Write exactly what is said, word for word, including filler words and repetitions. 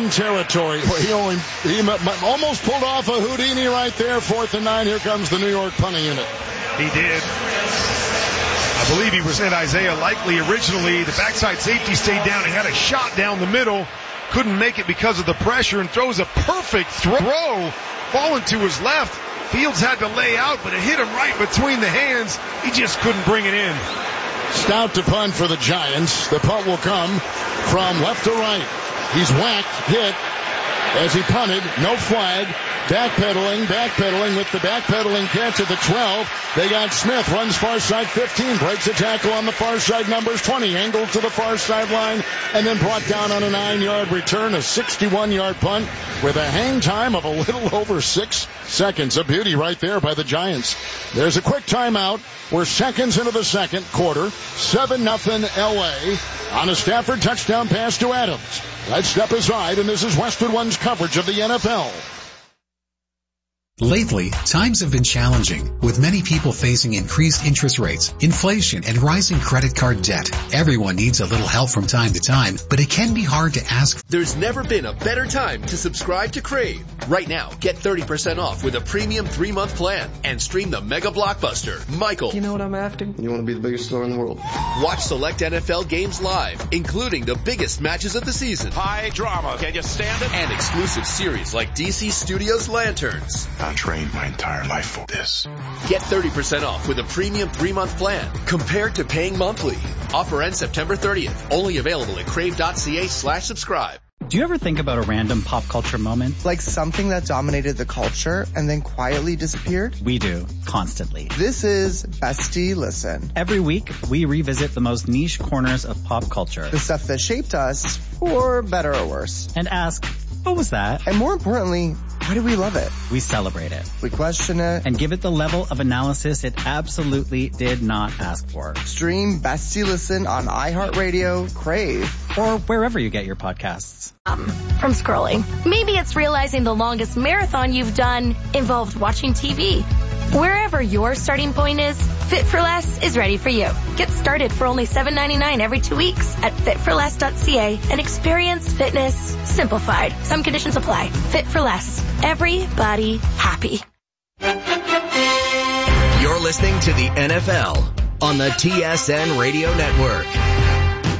Giant territory where he only he almost pulled off a Houdini right there. Fourth and nine. Here comes the New York punting unit. He did. I believe he was in Isaiah Likely originally. The backside safety stayed down. He had a shot down the middle. Couldn't make it because of the pressure and throws a perfect throw. Falling to his left. Fields had to lay out, but it hit him right between the hands. He just couldn't bring it in. Stout to punt for the Giants. The punt will come from left to right. He's whacked, hit as he punted. No flag. Backpedaling, backpedaling with the backpedaling catch at the twelve. They got Smith, runs far side fifteen, breaks a tackle on the far side, numbers twenty, angled to the far sideline, and then brought down on a nine-yard return, a sixty-one-yard punt with a hang time of a little over six seconds. A beauty right there by the Giants. There's a quick timeout. We're seconds into the second quarter. seven nothing L A on a Stafford touchdown pass to Adams. Let's step aside, and this is Westwood One's coverage of the N F L. Lately, times have been challenging, with many people facing increased interest rates, inflation, and rising credit card debt. Everyone needs a little help from time to time, but it can be hard to ask. There's never been a better time to subscribe to Crave. Right now, get thirty percent off with a premium three-month plan and stream the mega blockbuster, Michael. You know what I'm after? You want to be the biggest star in the world. Watch select N F L games live, including the biggest matches of the season. High drama. Can you stand it? And exclusive series like D C Studios Lanterns. I trained my entire life for this. Get thirty percent off with a premium three-month plan compared to paying monthly. Offer ends September thirtieth. Only available at crave.ca slash subscribe. Do you ever think about a random pop culture moment? Like something that dominated the culture and then quietly disappeared? We do, constantly. This is Bestie Listen. Every week, we revisit the most niche corners of pop culture. The stuff that shaped us, for better or worse. And ask, what was that? And more importantly, why do we love it? We celebrate it. We question it. And give it the level of analysis it absolutely did not ask for. Stream Bestie Listen on iHeartRadio, Crave, or wherever you get your podcasts. Um, from scrolling. Maybe it's realizing the longest marathon you've done involved watching T V. Wherever your starting point is, Fit for Less is ready for you. Get started for only seven ninety-nine every two weeks at fit for less dot c a and experience fitness simplified. Some conditions apply. Fit for Less. Everybody happy. You're listening to the N F L on the T S N Radio Network.